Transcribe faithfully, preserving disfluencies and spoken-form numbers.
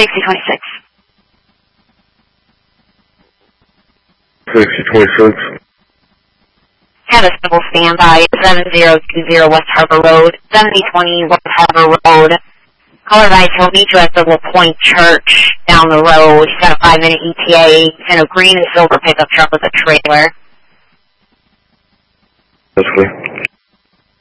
sixty twenty-six. sixty twenty-six. Have a simple standby, seven zero two zero West Harbor Road, seventy twenty West Harbor Road. Caller advised he'll meet you at the La Pointe Church down the road. He's got a five-minute E T A. He's in a green and silver pickup truck with a trailer. That's clear.